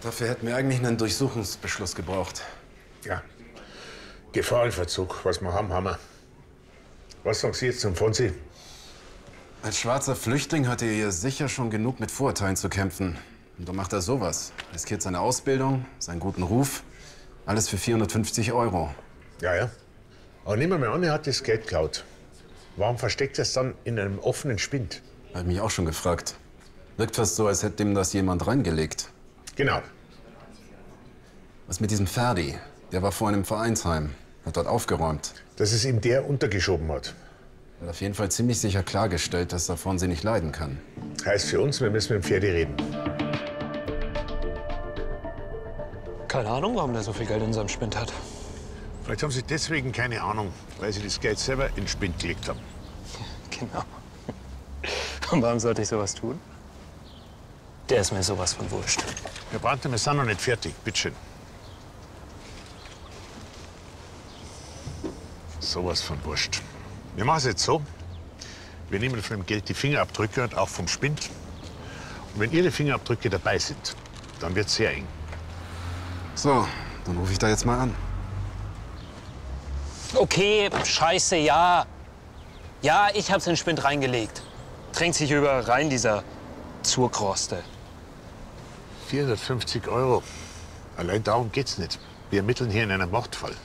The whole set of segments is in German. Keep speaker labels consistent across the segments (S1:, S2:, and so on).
S1: Dafür hätten wir eigentlich einen Durchsuchungsbeschluss gebraucht.
S2: Ja. Gefahrenverzug, was wir haben, haben wir. Was sagen Sie jetzt zum Fonsi?
S1: Als schwarzer Flüchtling hatte er hier sicher schon genug mit Vorurteilen zu kämpfen. Und dann macht er sowas. Riskiert seine Ausbildung, seinen guten Ruf. Alles für 450 €.
S2: Ja, ja. Aber nehmen wir mal an, er hat das Geld geklaut. Warum versteckt er es dann in einem offenen Spind?
S1: Hab ich mich auch schon gefragt. Wirkt fast so, als hätte ihm das jemand reingelegt.
S2: Genau.
S1: Was mit diesem Ferdi? Der war vorhin im Vereinsheim. Hat dort aufgeräumt.
S2: Dass es ihm der untergeschoben hat.
S1: Hat auf jeden Fall ziemlich sicher klargestellt, dass der Fonsi nicht leiden kann.
S2: Heißt für uns, wir müssen mit dem Ferdi reden.
S3: Keine Ahnung, warum der so viel Geld in seinem Spind hat.
S2: Vielleicht haben Sie deswegen keine Ahnung, weil Sie das Geld selber in den Spind gelegt haben.
S3: Genau. Und warum sollte ich sowas tun? Der ist mir sowas von wurscht.
S2: Herr Brandner, wir sind noch nicht fertig. Bitte schön. Sowas von wurscht. Wir machen es jetzt so. Wir nehmen von dem Geld die Fingerabdrücke und auch vom Spind. Und wenn Ihre Fingerabdrücke dabei sind, dann wird es sehr eng.
S1: So, dann rufe ich da jetzt mal an.
S3: Okay, scheiße, ja. Ja, ich hab's in den Spind reingelegt. Trinkt sich überall rein, dieser Zurkroste.
S2: 450 €. Allein darum geht's nicht. Wir ermitteln hier in einem Mordfall.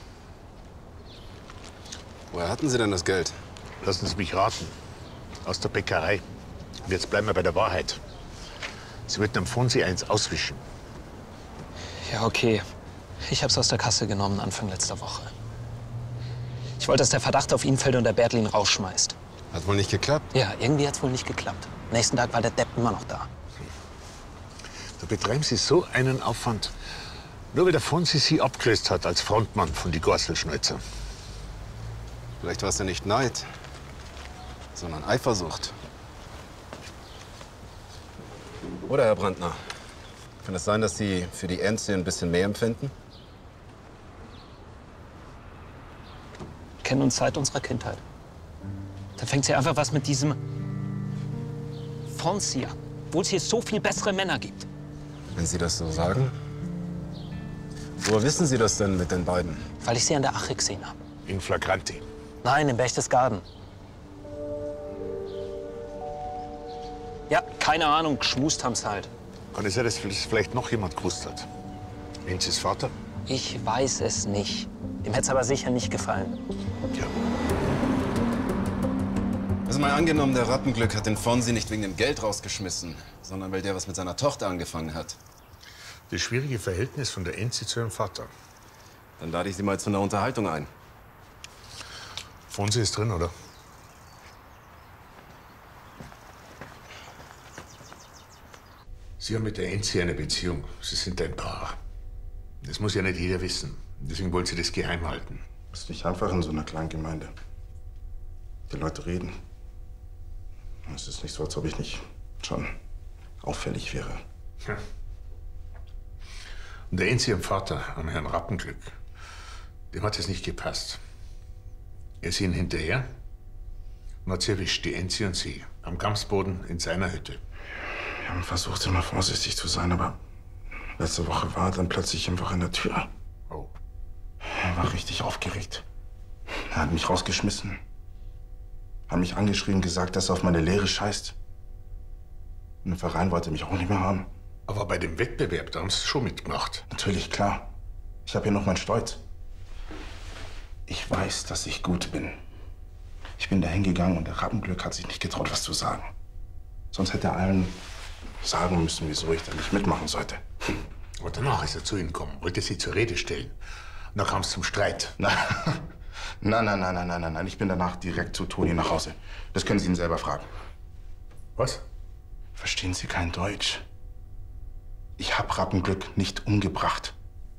S1: Woher hatten Sie denn das Geld?
S2: Lassen Sie mich raten. Aus der Bäckerei. Und jetzt bleiben wir bei der Wahrheit. Sie wollten am Fonsi eins auswischen.
S3: Ja, okay. Ich hab's aus der Kasse genommen Anfang letzter Woche. Ich wollte, dass der Verdacht auf ihn fällt und der Bertlin rausschmeißt.
S1: Hat wohl nicht geklappt?
S3: Ja, irgendwie hat's wohl nicht geklappt. Nächsten Tag war der Depp immer noch da.
S2: Da betreiben Sie so einen Aufwand. Nur weil der Fonsi Sie abgelöst hat als Frontmann von die Gorselschneuzer.
S1: Vielleicht war es ja nicht Neid, sondern Eifersucht. Oder, Herr Brandner? Kann es sein, dass Sie für die Enzie ein bisschen mehr empfinden?
S3: Wir kennen uns seit unserer Kindheit. Da fängt sie einfach was mit diesem Fonsi an, wo es hier so viel bessere Männer gibt.
S1: Wenn Sie das so sagen. Woher wissen Sie das denn mit den beiden?
S3: Weil ich sie an der Ache gesehen habe.
S2: In Flagranti.
S3: Nein, im Berchtesgaden. Ja, keine Ahnung, geschmust haben's halt.
S2: Kann es sein, dass vielleicht noch jemand gewusst hat? Enzies Vater?
S3: Ich weiß es nicht. Dem hätte es aber sicher nicht gefallen.
S2: Ja.
S1: Also mal angenommen, der Rappenglück hat den Fonsi nicht wegen dem Geld rausgeschmissen, sondern weil der was mit seiner Tochter angefangen hat.
S2: Das schwierige Verhältnis von der Enzie zu ihrem Vater.
S1: Dann lade ich Sie mal zu einer Unterhaltung ein.
S2: Fonsi ist drin, oder? Sie haben mit der Enzie eine Beziehung. Sie sind ein Paar. Das muss ja nicht jeder wissen. Deswegen wollen Sie das geheim halten.
S4: Das ist nicht einfach in so einer kleinen Gemeinde. Die Leute reden. Es ist nicht so, als ob ich nicht schon auffällig wäre.
S2: Ja. Und der Enzie, ihrem Vater, am Herrn Rappenglück, dem hat es nicht gepasst. Er ist ihnen hinterher und hat sie erwischt, die Enzie und sie, am Kampfboden in seiner Hütte.
S4: Wir haben versucht, immer vorsichtig zu sein, aber letzte Woche war er dann plötzlich einfach in der Tür.
S2: Oh.
S4: Er war richtig aufgeregt. Er hat mich rausgeschmissen. Hat mich angeschrien, gesagt, dass er auf meine Lehre scheißt. Und der Verein wollte mich auch nicht mehr haben.
S2: Aber bei dem Wettbewerb, da haben Sie schon mitgemacht.
S4: Natürlich, klar. Ich habe hier noch meinen Stolz. Ich weiß, dass ich gut bin. Ich bin da hingegangen und der Rappenglück hat sich nicht getraut, was zu sagen. Sonst hätte er allen sagen müssen, wieso ich da nicht mitmachen sollte.
S2: Aber danach ist er zu Ihnen gekommen, wollte Sie zur Rede stellen. Und dann kam es zum Streit.
S4: Nein. Ich bin danach direkt zu Toni nach Hause. Das können Sie ihn selber fragen.
S2: Was?
S4: Verstehen Sie kein Deutsch? Ich habe Rappenglück nicht umgebracht.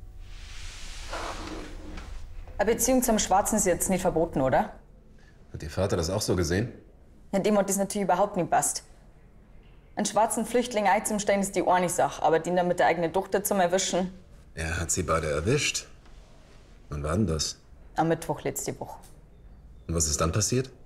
S5: Eine Beziehung zum Schwarzen ist jetzt nicht verboten, oder?
S1: Hat Ihr Vater das auch so gesehen?
S5: Ja, dem hat das natürlich überhaupt nicht passt. Einen schwarzen Flüchtling einzustellen ist die eine Sache, aber den dann mit der eigenen Tochter zum Erwischen.
S1: Er hat Sie beide erwischt. Wann war denn das?
S5: Am Mittwoch letzte Woche.
S1: Und was ist dann passiert?